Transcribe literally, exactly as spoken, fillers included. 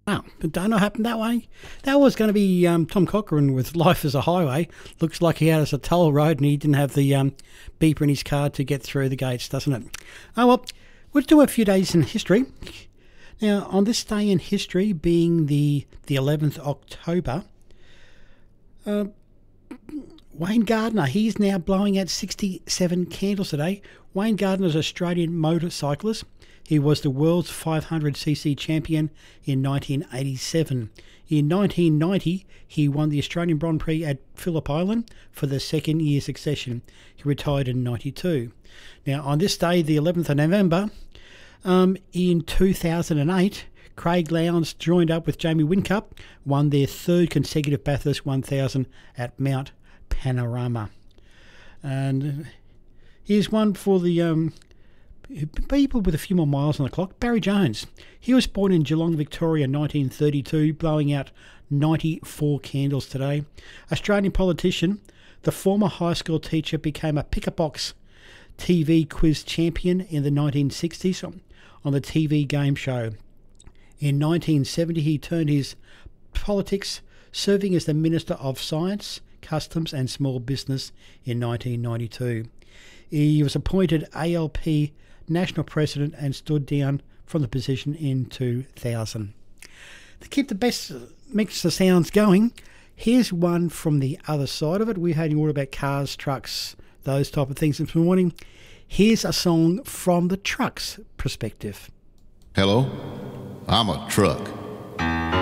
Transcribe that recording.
Oh, it don't know happen that way. That was going to be um, Tom Cochrane with Life as a Highway. Looks like he had us a toll road and he didn't have the um, beeper in his car to get through the gates, doesn't it? Oh, well, we'll do a few days in history. Now, on this day in history, being the, the eleventh of October, uh, Wayne Gardner, he's now blowing out sixty-seven candles today. Wayne Gardner is an Australian motorcyclist. He was the world's five hundred c c champion in nineteen eighty-seven. In nineteen ninety, he won the Australian Grand Prix at Phillip Island for the second year succession. He retired in ninety-two. Now, on this day, the eleventh of November, um, in two thousand eight, Craig Lowndes joined up with Jamie Whincup, won their third consecutive Bathurst one thousand at Mount Panorama. And here's one for the um, people with a few more miles on the clock. Barry Jones. He was born in Geelong, Victoria, nineteen thirty-two, blowing out ninety-four candles today. Australian politician. The former high school teacher became a pick-a-box T V quiz champion in the nineteen sixties on the T V game show. In nineteen seventy, he turned his politics, serving as the Minister of Science, Customs and Small Business in nineteen ninety-two. He was appointed A L P National President and stood down from the position in two thousand. To keep the best mix of sounds going, here's one from the other side of it. We had all about cars, trucks, those type of things this morning. Here's a song from the truck's perspective. Hello, I'm a truck.